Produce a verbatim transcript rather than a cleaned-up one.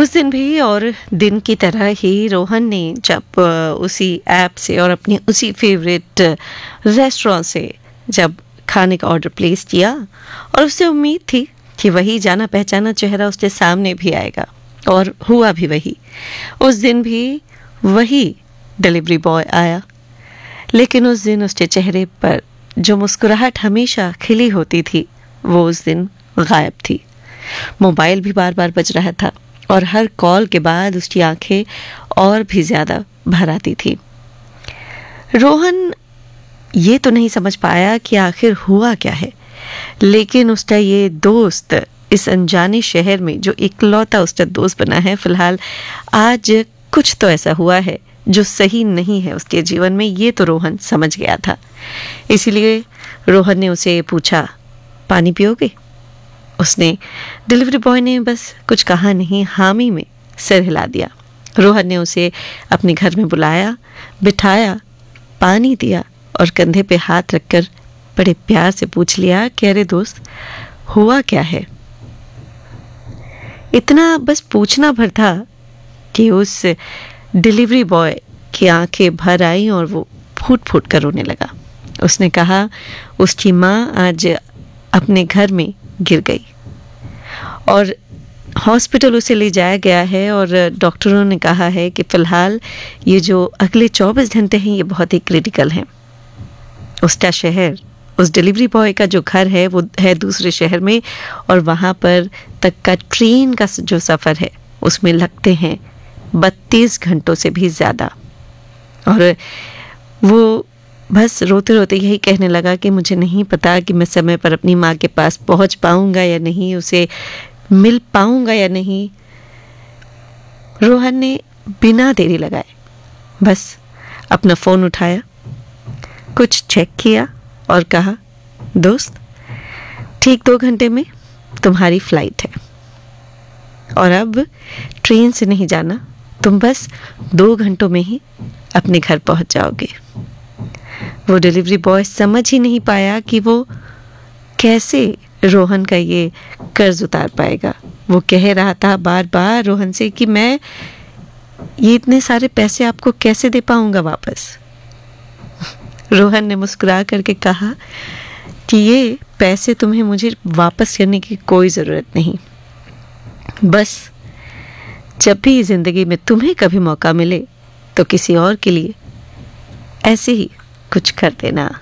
उस दिन भी और दिन की तरह ही रोहन ने जब उसी ऐप से और अपनी उसी फेवरेट रेस्टोरेंट से जब खाने का ऑर्डर प्लेस किया और उससे उम्मीद थी कि वही जाना पहचाना चेहरा उसके सामने भी आएगा, और हुआ भी वही। उस दिन भी वही डिलीवरी बॉय आया, लेकिन उस दिन उसके चेहरे पर जो मुस्कुराहट हमेशा खिली होती थी वो उस दिन गायब थी। मोबाइल भी बार बार बज रहा था और हर कॉल के बाद उसकी आंखें और भी ज़्यादा भर आती थी। रोहन ये तो नहीं समझ पाया कि आखिर हुआ क्या है, लेकिन उसका ये दोस्त इस अनजाने शहर में जो इकलौता उसका दोस्त बना है, फिलहाल आज कुछ तो ऐसा हुआ है जो सही नहीं है उसके जीवन में, ये तो रोहन समझ गया था। इसीलिए रोहन ने उसे पूछा, पानी पियोगे? उसने डिलीवरी बॉय ने बस कुछ कहा नहीं, हामी में सिर हिला दिया। रोहन ने उसे अपने घर में बुलाया, बिठाया, पानी दिया और कंधे पे हाथ रखकर बड़े प्यार से पूछ लिया कि अरे दोस्त, हुआ क्या है? इतना बस पूछना भर था कि उस डिलीवरी बॉय की आंखें भर आई और वो फूट फूट कर रोने लगा। उसने कहा उसकी माँ आज अपने घर में गिर गई और हॉस्पिटल उसे ले जाया गया है और डॉक्टरों ने कहा है कि फ़िलहाल ये जो अगले चौबीस घंटे हैं ये बहुत ही क्रिटिकल हैं। उसका शहर, उस डिलीवरी बॉय का जो घर है वो है दूसरे शहर में, और वहाँ पर तक का ट्रेन का जो सफ़र है उसमें लगते हैं बत्तीस घंटों से भी ज़्यादा। और वो बस रोते रोते यही कहने लगा कि मुझे नहीं पता कि मैं समय पर अपनी माँ के पास पहुँच पाऊँगा या नहीं, उसे मिल पाऊँगा या नहीं। रोहन ने बिना देरी लगाए बस अपना फ़ोन उठाया, कुछ चेक किया और कहा, दोस्त ठीक दो घंटे में तुम्हारी फ्लाइट है और अब ट्रेन से नहीं जाना, तुम बस दो घंटों में ही अपने घर पहुंच जाओगे। वो डिलीवरी बॉय समझ ही नहीं पाया कि वो कैसे रोहन का ये कर्ज उतार पाएगा। वो कह रहा था बार बार रोहन से कि मैं ये इतने सारे पैसे आपको कैसे दे पाऊंगा वापस। रोहन ने मुस्कुरा करके कहा कि ये पैसे तुम्हें मुझे वापस करने की कोई ज़रूरत नहीं, बस जब भी ज़िंदगी में तुम्हें कभी मौका मिले तो किसी और के लिए ऐसे ही कुछ कर देना।